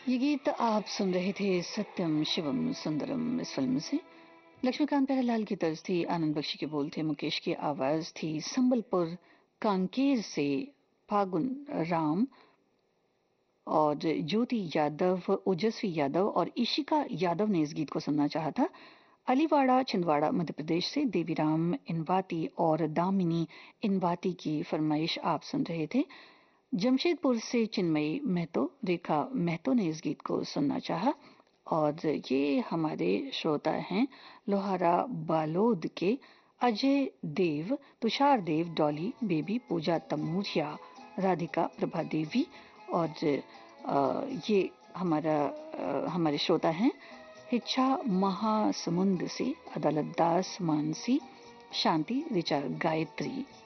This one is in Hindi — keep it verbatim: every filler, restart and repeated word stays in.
ये गीत आप सुन रहे थे सत्यम शिवम सुंदरम इस फिल्म से। लक्ष्मीकांत प्यारेलाल की तर्ज थी, आनंद बख्शी के बोल थे, मुकेश की आवाज थी। संबलपुर कांकेर से फागुन राम और ज्योति यादव, ओजस्वी यादव और इशिका यादव ने इस गीत को सुनना चाहा था। अलीवाड़ा छिंदवाड़ा मध्य प्रदेश से देवीराम इनवाती और दामिनी इनवाती की फरमाइश आप सुन रहे थे। जमशेदपुर से चिन्मयी महतो, रेखा महतो ने इस गीत को सुनना चाहा। और ये हमारे श्रोता हैं लोहारा बालोद के अजय देव, तुषार देव, डॉली बेबी, पूजा तमूरिया, राधिका प्रभा देवी। और ये हमारा हमारे श्रोता हैं हिच्छा महासमुंद से अदालत दास, मानसी, शांति, ऋचा, गायत्री।